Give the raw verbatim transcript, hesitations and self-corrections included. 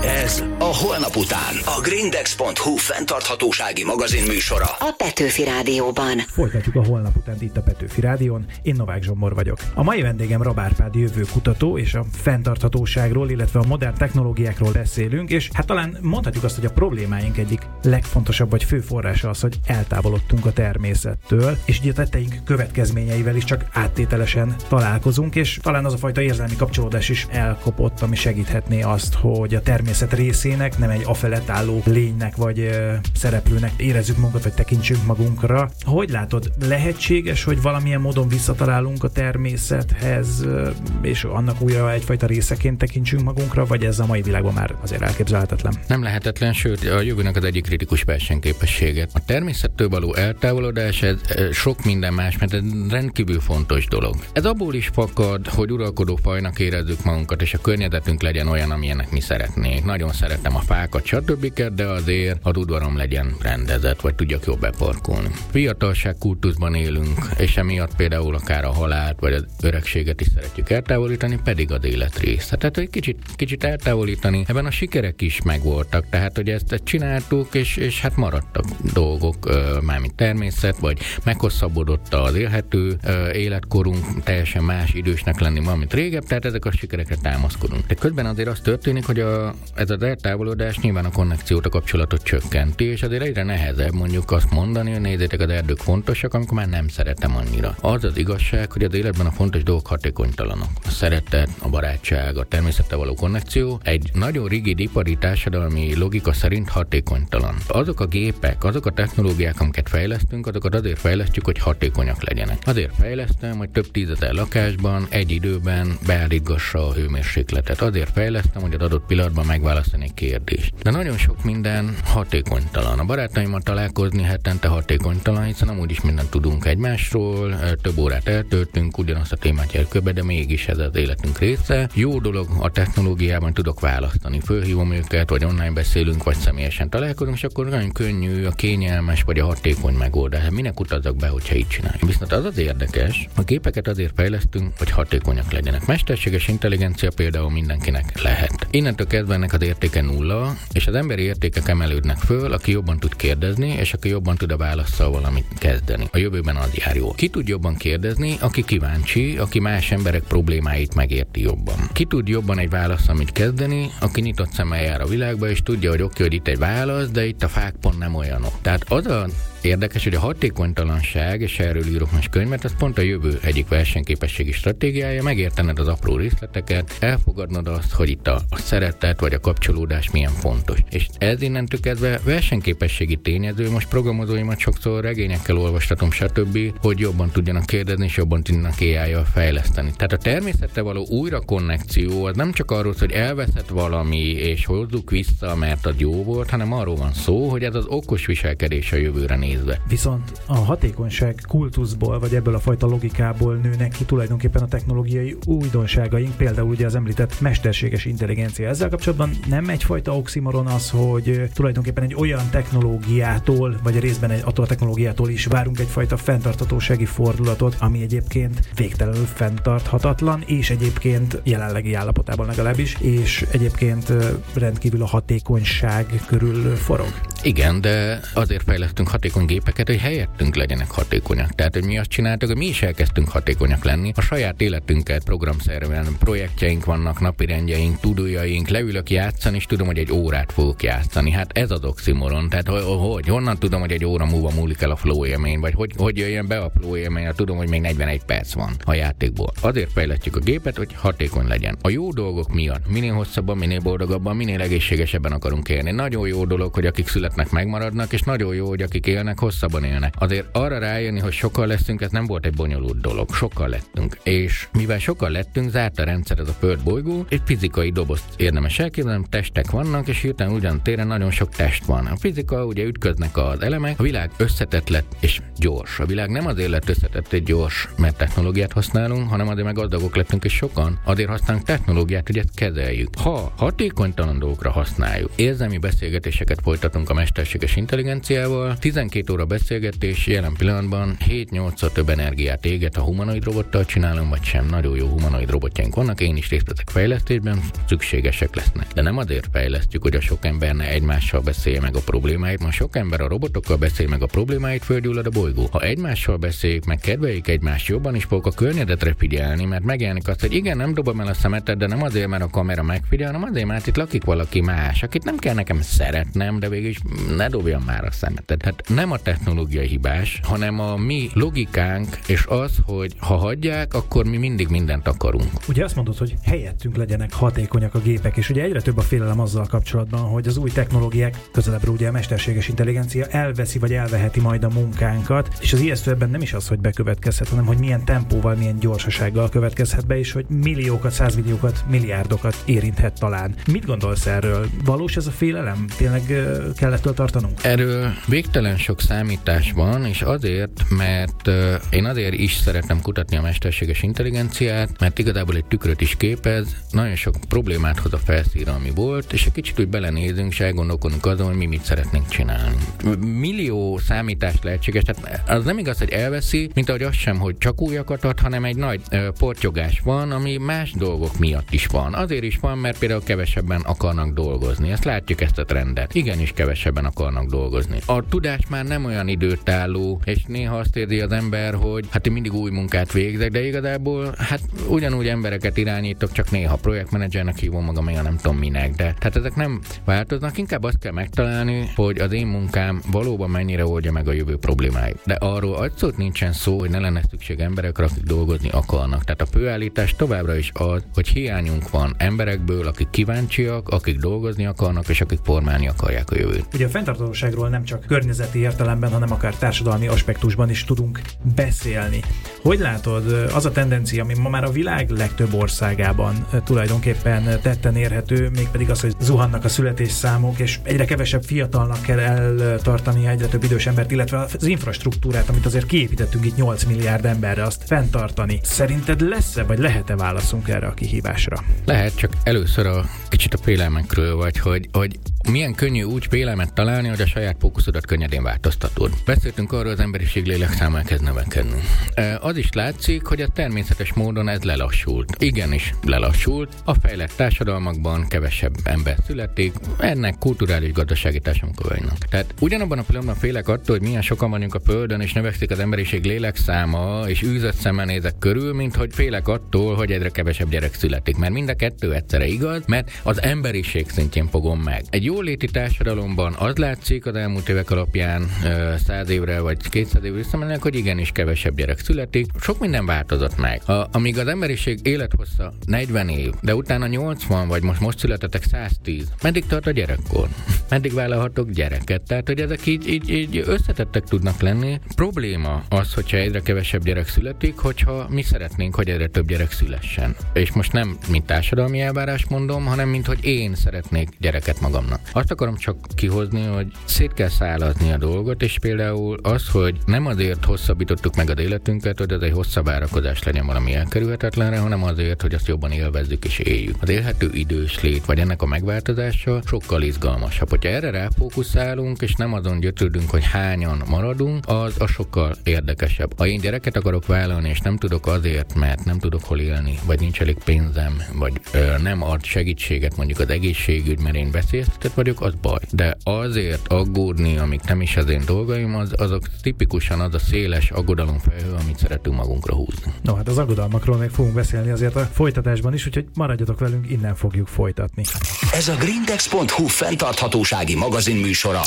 Ez a Holnap után. A Grindex pont hu fenntarthatósági magazin műsora. A Petőfi Rádióban. Folytatjuk a Holnap után itt a Petőfi Rádión. Én Novák Zsombor vagyok. A mai vendégem Rab Árpád jövőkutató, és a fenntarthatóságról, illetve a modern technológiákról beszélünk, és hát talán mondhatjuk azt, hogy a problémáink egyik legfontosabb vagy fő forrása az, hogy eltávolodtunk a természettől, és ugye a tetteink következményeivel is csak áttételesen találkozunk, és talán az a fajta érzelmi kapcsolódás is elkopott, ami segíthetné azt, hogy a természet részének, nem egy afelett álló lénynek vagy ö, szereplőnek érezzük magunkat, vagy tekintsünk magunkra. Hogy látod, lehetséges, hogy valamilyen módon visszatalálunk a természethez, ö, és annak újra egyfajta részeként tekintsünk magunkra, vagy ez a mai világban már azért elképzelhetetlen? Nem lehetetlen, sőt a jövőnek az egyik kritikus versenyképességet. A természettől való eltávolodás, ez sok minden más, mert ez rendkívül fontos dolog. Ez abból is fakad, hogy uralkodó fajnak érezzük magunkat, és a környezetünk legyen olyan, amilyennek mi szeretnénk. Nagyon szeretem a fákat, stb., de azért az udvarom legyen rendezett, vagy tudjak jól beparkolni. Fiatalság kultuszban élünk, és emiatt például akár a halált, vagy az öregséget is szeretjük eltávolítani, pedig az élet része. Tehát, hogy kicsit, kicsit eltávolítani, ebben a sikerek is megvoltak, tehát, hogy ezt, ezt csináltuk, és, és hát maradtak dolgok, mármint természet, vagy meghosszabbodott az élhető életkorunk, teljesen más idősnek lenni ma, mint régebb, tehát ezek a sikerekre támaszkodunk. De közben azért az történik, hogy a, ez az eltávolodás nyilván a konnekciót, a kapcsolatot csökkenti, és azért egyre nehezebb mondjuk azt mondani, hogy nézzétek, az erdők fontosak, amikor már nem szeretem annyira. Az az igazság, hogy az életben a fontos dolgok hatékonytalanok. A szeretet, a barátság, a természettel való konnekció egy nagyon rigid ipari társadalmi logika szerint hatékonytalan. Azok a gépek, azok a technológiák, amiket fejlesztünk, azokat azért fejlesztjük, hogy hatékonyak legyenek. Azért fejlesztem, hogy több tízezer lakásban egy időben beállítgassa a hőmérsékletet. Azért fejlesztem, hogy az adott pillanatban megválasztani egy kérdést. De nagyon sok minden hatékonytalan. A barátaimmal találkozni hetente hatékonytalan, hiszen amúgy is mindent tudunk egymásról, több órát eltöltünk, ugyanazt a témát jelköbe, de mégis ez az életünk része. Jó dolog, a technológiában tudok választani. Fölhívom őket, vagy online beszélünk, vagy személyesen találkozunk, és akkor nagyon könnyű, a kényelmes, vagy a hatékony megoldás. Minek utazzak be, hogyha így csináljuk? Viszont az az érdekes, a gépeket azért fejlesztünk, hogy hatékonyak legyenek. Mesterséges intelligencia például mindenkinek lehet. Innentől kezdve ennek az értéke nulla, és az emberi értékek emelődnek föl, aki jobban tud kérdezni, és aki jobban tud a válasszal valamit kezdeni. A jövőben az jár jól. Ki tud jobban kérdezni, aki kíváncsi, aki más emberek problémáit megérti jobban. Ki tud jobban egy válasz, amit kezdeni, aki nyitott szemmel jár a világba, és tudja, hogy oké, hogy itt egy válasz, de itt a fák pont nem olyanok. Tehát az a érdekes, hogy a hatékonytalanság, és erről írok most könyvet, ez pont a jövő egyik versenyképességi stratégiája, megértened az apró részleteket, elfogadnod azt, hogy itt a, a szeretet vagy a kapcsolódás milyen fontos. És ez innentől kezdve versenyképességi tényező, most programozóimat sokszor regényekkel olvastatom, stb., hogy jobban tudjanak kérdezni, és jobban tudjanak á í-jal fejleszteni. Tehát a természettel való újra konnekció az nem csak arról, hogy elveszett valami, és hozzuk vissza, mert az jó volt, hanem arról van szó, hogy ez az okos viselkedés a jövőre néz. Viszont a hatékonyság kultuszból, vagy ebből a fajta logikából nőnek ki tulajdonképpen a technológiai újdonságaink, például ugye az említett mesterséges intelligencia. Ezzel kapcsolatban nem egyfajta oximoron az, hogy tulajdonképpen egy olyan technológiától, vagy részben egy attól a technológiától is várunk egyfajta fenntarthatósági fordulatot, ami egyébként végtelenül fenntarthatatlan, és egyébként jelenlegi állapotában legalábbis, és egyébként rendkívül a hatékonyság körül forog. Igen, de azért fejlesztünk hatékony gépeket, hogy helyettünk legyenek hatékonyak. Tehát, hogy mi azt csináltuk, hogy mi is elkezdtünk hatékonyak lenni. A saját életünket programszerűen projektjeink vannak, napirendjeink, tudójaink, leülök játszani, és tudom, hogy egy órát fogok játszani. Hát ez az oximoron. Tehát, hogy honnan tudom, hogy egy óra múlva múlik el a flow élmény, vagy hogy, hogy jöjjön be a flow élmény, tudom, hogy még negyvenegy perc van a játékból. Azért fejlesztjük a gépet, hogy hatékony legyen. A jó dolgok miatt minél hosszabban, minél boldogabban, minél egészségesebben akarunk élni. Nagyon jó dolog, hogy akik születnek, megmaradnak, és nagyon jó, hogy akik élnek, hosszabban élnek. Azért arra rájönni, hogy sokkal leszünk, ez nem volt egy bonyolult dolog. Sokkal lettünk. És mivel sokkal lettünk, zárt a rendszer, ez a földbolygó, egy fizikai dobozt érdemes elképzelni, testek vannak, és hirtelen ugyan téren nagyon sok test van. A fizika, ugye ütköznek az elemek, a világ összetett lett és gyors. A világ nem azért lett összetett és gyors, mert technológiát használunk, hanem azért meg gazdagok lettünk és sokan, azért használunk technológiát, hogy ezt kezeljük. Ha hatékonytalan dolgokra használjuk, érzelmi beszélgetéseket folytatunk a mesterséges intelligenciával. tizenkét óra beszélgetés, jelen pillanatban hét-nyolcszor több energiát éget, a humanoid robottal csinálom, vagy sem. Nagyon jó humanoid robotjaink vannak, én is részt veszek fejlesztésben, szükségesek lesznek. De nem azért fejlesztjük, hogy a sok ember ne egymással beszélje meg a problémáit, ma sok ember a robotokkal beszél meg a problémáit, földgyullad a bolygó. Ha egymással beszéljük, meg kedveljük egymást, jobban is fogok a környezetre figyelni, mert megjelenik azt, hogy igen, nem dobom el a szemetet, de nem azért, mert a kamera megfigyel, hanem azért, mert itt lakik valaki más, akit nem kell nekem szeretnem, de végül is ne dobjam már a szemetet. Tehát nem a technológiai hibás, hanem a mi logikánk, és az, hogy ha hagyják, akkor mi mindig mindent akarunk. Ugye azt mondod, hogy helyettünk legyenek hatékonyak a gépek, és ugye egyre több a félelem azzal kapcsolatban, hogy az új technológiák, közelebbre ugye a mesterséges intelligencia elveszi vagy elveheti majd a munkánkat, és az ijesztő ebben nem is az, hogy bekövetkezhet, hanem hogy milyen tempóval, milyen gyorsasággal következhet be, és hogy milliókat, százmilliókat, milliárdokat érinthet talán. Mit gondolsz erről? Valós ez a félelem? Tényleg kell ettől tartanunk? Erről végtelen sok számítás van, és azért, mert uh, én azért is szeretem kutatni a mesterséges intelligenciát, mert igazából egy tükröt is képez, nagyon sok problémát hoz a felszínre, ami volt, és egy kicsit úgy belenézünk, és elgondolkodunk azon, hogy mi mit szeretnénk csinálni. Millió számítás lehetséges, tehát az nem igaz, hogy elveszi, mint ahogy az sem, hogy csak újakat ad, hanem egy nagy uh, portyogás van, ami más dolgok miatt is van. Azért is van, mert például kevesebben akarnak dolgozni. Ezt látjuk, ezt a trendet. Igenis kevesebben akarnak dolgozni. A tudás már nem olyan időtálló, és néha azt érzi az ember, hogy hát én mindig új munkát végzek, de igazából hát ugyanúgy embereket irányítok, csak néha projektmenedzsernek hívom magam, én nem tudom minek, de tehát ezek nem változnak, inkább azt kell megtalálni, hogy az én munkám valóban mennyire oldja meg a jövő problémáit. De arról abszolút nincsen szó, hogy ne lenne szükség emberekre, akik dolgozni akarnak. Tehát a főállítás továbbra is az, hogy hiányunk van emberekből, akik kíváncsiak, akik dolgozni akarnak, és akik formálni akarják a jövőt. Ugye a fenntarthatóságról nem csak környezeti értelemben, hanem akár társadalmi aspektusban is tudunk beszélni. Hogy látod, az a tendencia, ami ma már a világ legtöbb országában tulajdonképpen tetten érhető, mégpedig az, hogy zuhannak a születésszámok, és egyre kevesebb fiatalnak kell eltartani egyre több idős embert, illetve az infrastruktúrát, amit azért kiépítettünk itt nyolc milliárd emberre, azt fenntartani. Szerinted lesz-e, vagy lehet-e válaszunk erre a kihívásra? Lehet, csak először a kicsit a félelmekről, vagy hogy, hogy milyen könnyű úgy félelmet találni, hogy a saját fókuszodat könnyedén változtatod. Beszéltünk arról, az emberiség lélekszáma elkezd növekedni. Az is látszik, hogy a természetes módon ez lelassult. Igenis lelassult. A fejlett társadalmakban kevesebb ember születik, ennek kulturális gazdasági társadalmak vagynak. Tehát ugyanabban a pillanatban félek attól, hogy milyen sokan vagyunk a Földön, és növekszik az emberiség lélekszáma, és űzött szemmel nézek körül, mint hogy félek attól, hogy egyre kevesebb gyerek születik. Mert mind a kettő egyszerre igaz, mert az emberiség szintjén fogom meg. Egy jóléti társadalomban az látszik az elmúlt évek alapján száz évre vagy kétszáz évre visszamennek, hogy igenis kevesebb gyerek születik. Sok minden változott meg. A, amíg az emberiség élethossza negyven év, de utána nyolcvan, vagy most, most születetek száztíz, meddig tart a gyerekkor? Meddig vállalhatok gyereket? Tehát, hogy ezek így, így, így összetettek tudnak lenni. Probléma az, hogyha egyre kevesebb gyerek születik, hogyha mi szeretnénk, hogy egyre több gyerek szülessen. És most nem mint társadalmi elvárás mondom, hanem mint hogy én szeretnék gyereket magamnak. Azt akarom csak kihozni, hogy szét kell szálazni a dolgot, és például az, hogy nem azért hosszabbítottuk meg az életünket, hogy ez egy hosszabb várakozás legyen valami elkerülhetetlenre, hanem azért, hogy azt jobban élvezzük és éljük. Az élhető idős lét, vagy ennek a megváltozása sokkal izgalmasabb. Hogyha erre ráfókuszálunk, és nem azon gyötrődünk, hogy hányan maradunk, az a sokkal érdekesebb. Ha én gyereket akarok vállalni, és nem tudok azért, mert nem tudok hol élni, vagy nincs elég pénzem, vagy ö, nem ad segítséget mondjuk az egészségügy, mert én veszélyeztetett vagyok, az baj. De azért aggódni, amik nem is az én dolgaim, az, azok tipikusan az a széles aggodalomfelhő, amit szeretünk magunkra húzni. No, hát az aggodalmakról még fogunk beszélni azért a folytatásban is, úgyhogy maradjatok velünk, innen fogjuk folytatni. Ez a grindex pont hu fenntarthatósági magazin műsora.